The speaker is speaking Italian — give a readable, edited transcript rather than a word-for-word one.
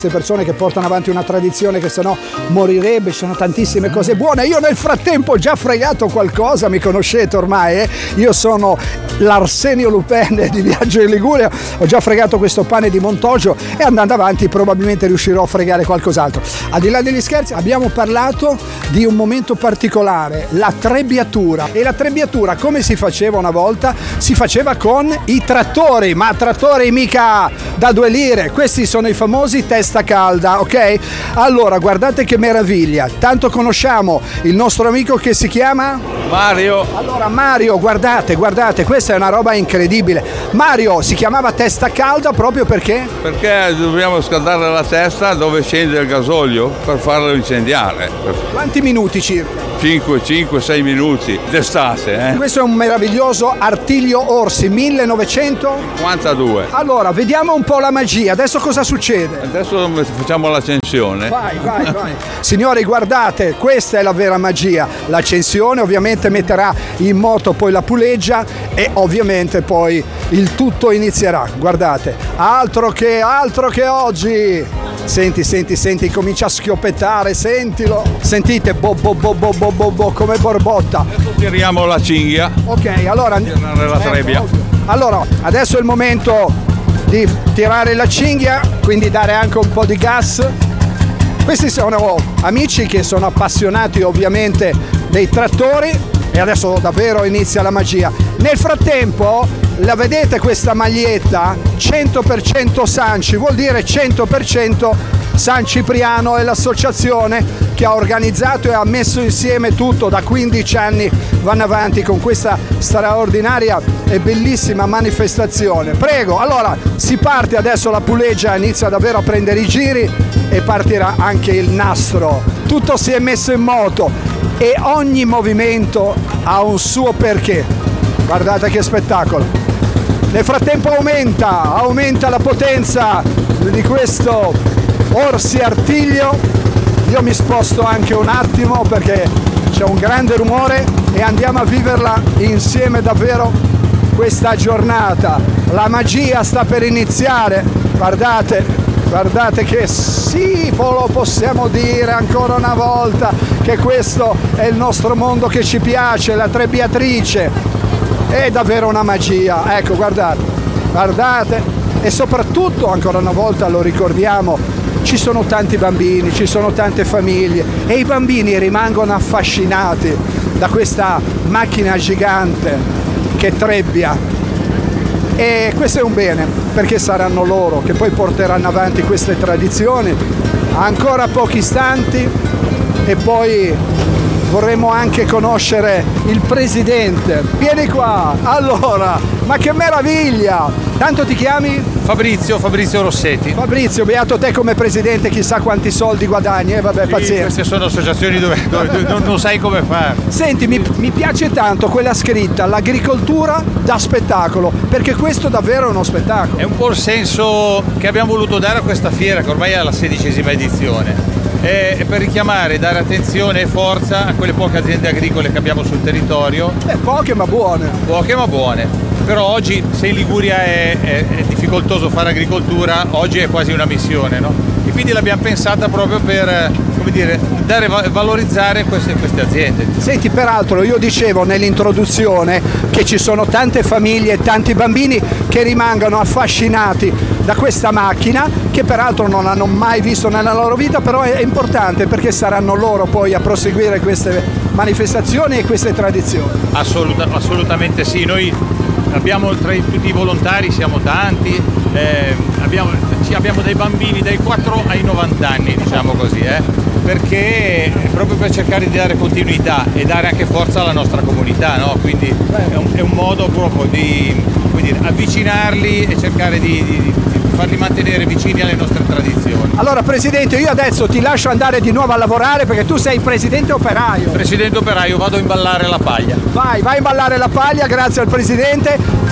persone che portano avanti una tradizione che sennò morirebbe, ci sono tantissime cose buone. Io nel frattempo ho già fregato qualcosa, mi conoscete ormai, Io sono l'Arsenio Lupin di Viaggio in Liguria, ho già fregato questo pane di Montoggio e andando avanti probabilmente riuscirò a fregare qualcos'altro. Al di là degli scherzi abbiamo parlato di un momento particolare, la trebbiatura. E la trebbiatura come si faceva una volta? Si faceva con i trattori, ma trattori mica da 2 lire, questi sono i famosi testa calda, ok? Allora guardate che meraviglia, tanto conosciamo il nostro amico che si chiama Mario. Allora Mario, guardate, questa è una roba incredibile. Mario si chiamava testa calda proprio perché? Perché dobbiamo scaldare la testa dove scende il gasolio per farlo incendiare. Quanti minuti circa? 5-6 minuti d'estate, Questo è un meraviglioso artiglio Orsi 1952. Allora, vediamo un po' la magia. Adesso cosa succede? Adesso facciamo l'accensione. Vai. Signori, guardate, questa è la vera magia. L'accensione ovviamente metterà in moto poi la puleggia e ovviamente poi il tutto inizierà. Guardate, altro che oggi. Senti, comincia a schioppettare, sentilo. Sentite, bo come borbotta. Adesso tiriamo la cinghia. Ok, allora tirare la trebbia. Allora, adesso è il momento di tirare la cinghia, quindi dare anche un po' di gas. Questi sono amici che sono appassionati ovviamente dei trattori e adesso davvero inizia la magia. Nel frattempo, la vedete questa maglietta? 100% Sanci, vuol dire 100% San Cipriano è l'associazione che ha organizzato e ha messo insieme tutto. Da 15 anni vanno avanti con questa straordinaria e bellissima manifestazione. Prego, allora si parte adesso, la puleggia inizia davvero a prendere i giri e partirà anche il nastro. Tutto si è messo in moto e ogni movimento ha un suo perché. Guardate che spettacolo. Nel frattempo aumenta la potenza di questo Orsi Artiglio. Io mi sposto anche un attimo perché c'è un grande rumore e andiamo a viverla insieme davvero questa giornata. La magia sta per iniziare. Guardate che sì, lo possiamo dire ancora una volta che questo è il nostro mondo che ci piace, la trebbiatrice. È davvero una magia, ecco, guardate, e soprattutto ancora una volta lo ricordiamo, ci sono tanti bambini, ci sono tante famiglie e i bambini rimangono affascinati da questa macchina gigante che trebbia. E questo è un bene, perché saranno loro che poi porteranno avanti queste tradizioni. Ancora pochi istanti e poi vorremmo anche conoscere il presidente. Vieni qua. Allora, ma che meraviglia! Tanto ti chiami? Fabrizio Rossetti. Fabrizio, beato te come presidente, chissà quanti soldi guadagni, vabbè, pazienza. Queste sono associazioni dove non sai come fare. Senti, mi piace tanto quella scritta, l'agricoltura da spettacolo, perché questo davvero è uno spettacolo. È un po' il senso che abbiamo voluto dare a questa fiera, che ormai è la 16ª edizione. È per richiamare, dare attenzione e forza a quelle poche aziende agricole che abbiamo sul territorio. Poche ma buone. Però oggi, se in Liguria è difficoltoso fare agricoltura, oggi è quasi una missione, no? E quindi l'abbiamo pensata proprio per, valorizzare queste aziende. Senti, peraltro io dicevo nell'introduzione che ci sono tante famiglie e tanti bambini che rimangono affascinati da questa macchina, che peraltro non hanno mai visto nella loro vita, però è importante perché saranno loro poi a proseguire queste manifestazioni e queste tradizioni. Assolutamente sì, noi abbiamo tra tutti i volontari, siamo tanti, abbiamo dei bambini dai 4 ai 90 anni, diciamo così, perché proprio per cercare di dare continuità e dare anche forza alla nostra comunità, no? Quindi è un modo proprio di avvicinarli e cercare di farli mantenere vicini alle nostre tradizioni. Allora Presidente, io adesso ti lascio andare di nuovo a lavorare perché tu sei presidente operaio. Presidente operaio, vado a imballare la paglia. Vai a imballare la paglia, grazie al Presidente.